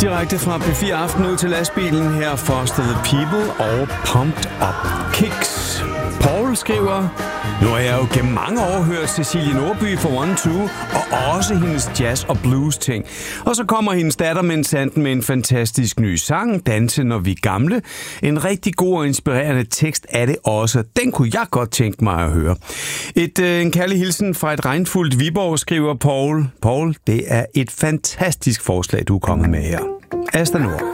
Direkte fra P4 Aften ud til lastbilen her Foster the People og Pumped Up Kicks. Paul skriver: Nu har jeg jo gennem mange år hørt Cecilie Nordby for One Two, og også hendes jazz- og blues-ting. Og så kommer hendes datter Mensanden med en fantastisk ny sang, Danse når vi er gamle. En rigtig god og inspirerende tekst er det også. Den kunne jeg godt tænke mig at høre. En kærlig hilsen fra et regnfuldt Viborg, skriver Paul. Paul, det er et fantastisk forslag, du er kommet med her. Asta Nord.